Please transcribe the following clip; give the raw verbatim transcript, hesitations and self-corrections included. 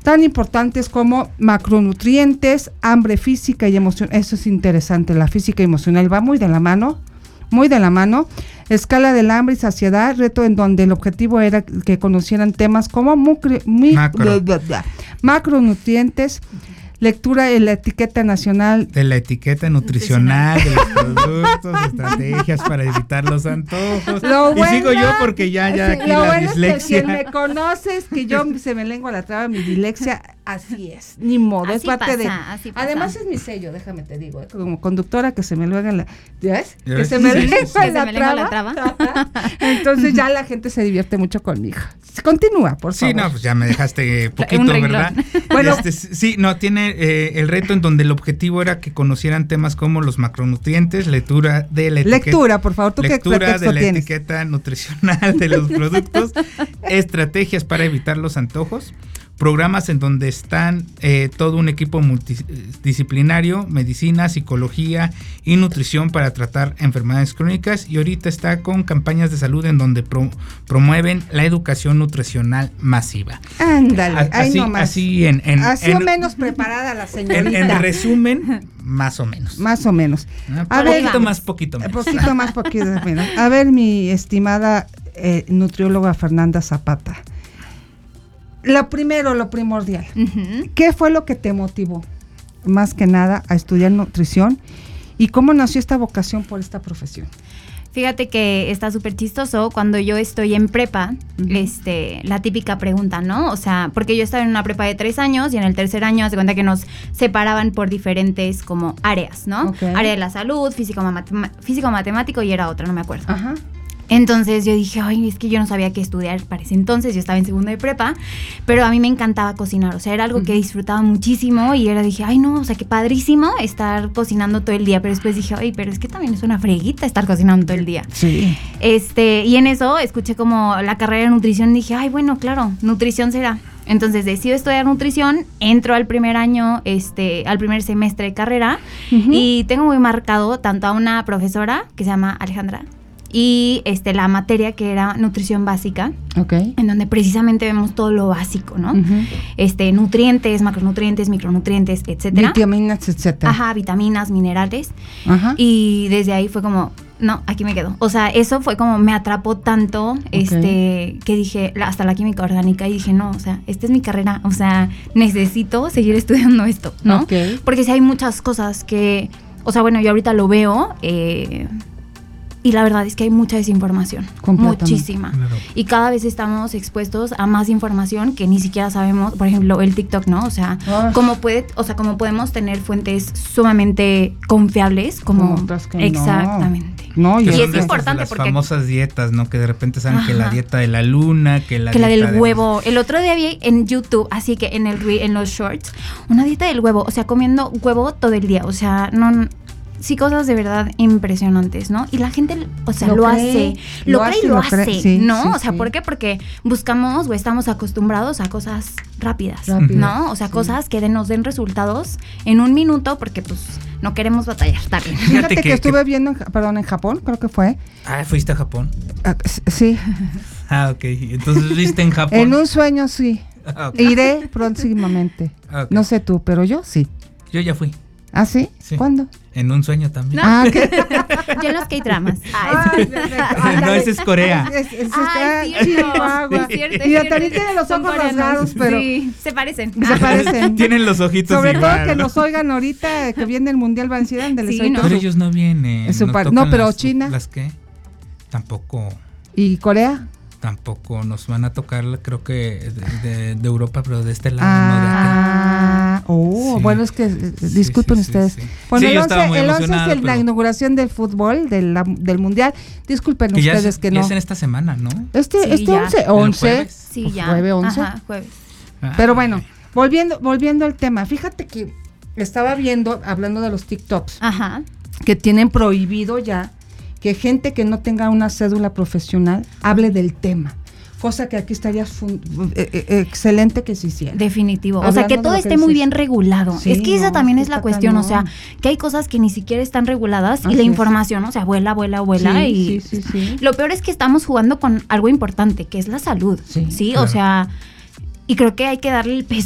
tan importantes como macronutrientes, hambre física y emoción. Eso es interesante, la física y emocional va muy de la mano, muy de la mano. Escala del hambre y saciedad, reto en donde el objetivo era que conocieran temas como mucri, mi, Macro. bla, bla, bla, macronutrientes, lectura de la etiqueta nacional. De la etiqueta nutricional, de los productos, estrategias para evitar los antojos. Lo y bueno, sigo yo porque ya, ya sí, aquí lo la bueno dislexia. Es que quien me conoces, que yo se me lengua la traba, mi dislexia, así es, ni modo, Así es parte pasa, de. así pasa. Además es mi sello, déjame te digo, ¿eh? Como conductora que se me luega la, ¿ves? ¿Ya Que ves? se me Sí, lengua sí, sí. la, Que se me lengua la traba. traba. Entonces ya la gente se divierte mucho conmigo. Continúa, por favor. Sí, no, pues ya me dejaste poquito, Un renglón. ¿verdad? Bueno, este, sí, no, tiene eh, el reto en donde el objetivo era que conocieran temas como los macronutrientes, lectura de la etiqueta. Lectura, por favor, ¿tú qué lectura pretexto de la tienes? etiqueta nutricional de los productos, estrategias para evitar los antojos, programas en donde están eh, todo un equipo multidisciplinario, medicina, psicología y nutrición para tratar enfermedades crónicas, y ahorita está con campañas de salud en donde pro, promueven la educación nutricional masiva. Ándale, A- ahí así, nomás. así en, en, Así en- o menos preparada la en, señorita. en resumen, más o menos. Más o menos. Ah, A ver, poquito más, poquito menos. Poquito más, poquito menos. A ver, mi estimada eh, nutrióloga Fernanda Zapata. Lo primero, lo primordial. Uh-huh. ¿Qué fue lo que te motivó, más que nada, a estudiar nutrición? ¿Y cómo nació esta vocación por esta profesión? Fíjate que está súper chistoso cuando yo estoy en prepa, Uh-huh. este, la típica pregunta, ¿no? O sea, porque yo estaba en una prepa de tres años y en el tercer año hace cuenta que nos separaban por diferentes como áreas, ¿no? Ok. Área de la salud, físico, matema- físico matemático y era otra, no me acuerdo. Ajá. Entonces yo dije, ay, es que yo no sabía qué estudiar para ese entonces, yo estaba en segundo de prepa, pero a mí me encantaba cocinar, o sea, era algo que disfrutaba muchísimo y era, dije, ay no, o sea, qué padrísimo estar cocinando todo el día, pero después dije, ay, pero es que también es una freguita estar cocinando todo el día. Sí. Este, y en eso escuché como la carrera de nutrición y dije, ay, bueno, claro, nutrición será. Entonces decido estudiar nutrición, entro al primer año, este, al primer semestre de carrera Uh-huh. y tengo muy marcado tanto a una profesora que se llama Alejandra y este, la materia que era nutrición básica, Ok. en donde precisamente vemos todo lo básico, ¿no? Uh-huh. Este, nutrientes, macronutrientes, micronutrientes, etcétera. Vitaminas, etcétera. Ajá, vitaminas, minerales. Ajá. Y desde ahí fue como, no, aquí me quedo. O sea, eso fue como, me atrapó tanto, este, que dije, la- hasta la química orgánica, y dije, no, o sea, esta es mi carrera, o sea, necesito seguir estudiando esto, ¿no? Ok. Porque sí hay muchas cosas que, o sea, bueno, yo ahorita lo veo, eh, y la verdad es que hay mucha desinformación, Completamente. muchísima. Claro. Y cada vez estamos expuestos a más información que ni siquiera sabemos, por ejemplo, el TikTok, ¿no? O sea, Ah. cómo puede, o sea, cómo podemos tener fuentes sumamente confiables, como, Como otras que no. exactamente. No, Y Que yo son es de estas importante de las porque- famosas dietas, ¿no? Que de repente saben que la Ajá. dieta de la luna, que la que la dieta del de- huevo. El otro día vi en YouTube, así que en el re- en los shorts, una dieta del huevo, o sea, comiendo huevo todo el día, o sea, no, sí, cosas de verdad impresionantes, ¿no? Y la gente, o sea, Lo lo, cree, hace, lo lo cree hace, y lo lo hace, cree, sí, ¿no? sí, o sea, sí. ¿por qué? Porque buscamos o estamos acostumbrados a cosas rápidas, Rápidas, ¿no? O sea, sí. cosas que de- nos den resultados en un minuto, porque pues no queremos batallar también. Fíjate Fíjate que, que- estuve que- viendo, en, Ja- perdón, en Japón, creo que fue. Ah, ¿fuiste a Japón? Ah, s- sí, Ah, ok. Entonces viste en Japón. en un sueño sí. Ah, ok. Iré próximamente. Ah, ok. No sé tú, pero yo sí. Yo ya fui. ¿Ah, sí? Sí. ¿Cuándo? En un sueño también. No. Ah, ok. Yo en los K-dramas. Ay, perfecto. No, ese es Corea. Es, es- es- Ay, ah, cierto, Chihuahua. es cierto, es Mira, cierto. también tiene los Son ojos coreanos. rasgados, pero Sí, se parecen. se parecen. Tienen los ojitos Sobre todo igual. que nos oigan ahorita, que viene el Mundial, van a decir, ándale, Sí, soy no. todo. Pero ellos no vienen. Es su nos par- tocan no, pero las- China. ¿Las qué? Tampoco. ¿Y Corea? Tampoco nos van a tocar, creo que de, de- de Europa, pero de este lado, no de acá. Ah, oh, Sí. bueno, es que eh, disculpen sí, sí, ustedes. sí. Bueno, Sí, el yo once, estaba muy el once es emocionado, el- la pero- inauguración del fútbol, de la- del Mundial. Disculpen Que ya ustedes es, que ya no. es en esta semana, ¿no? Este, Sí, este ya. once, ¿El once. jueves? Sí, Pues ya. jueves once. Ajá, jueves. Ah, Pero bueno, volviendo, volviendo al tema, fíjate que estaba viendo, hablando de los TikToks, Ajá. que tienen prohibido ya que gente que no tenga una cédula profesional hable del tema. Cosa que aquí estaría fun- eh, eh, excelente que se hiciera. Definitivo. O sea, Hablando que de todo lo que esté muy dices. bien regulado. Sí, es que esa no, también es es que la está cuestión. O sea, cañón. que hay cosas que ni siquiera están reguladas Así y la es. información, o sea, vuela, vuela, vuela. Sí, y sí, sí, sí. lo peor es que estamos jugando con algo importante, que es la salud. Sí, Sí, claro. o sea, y creo que hay que darle el peso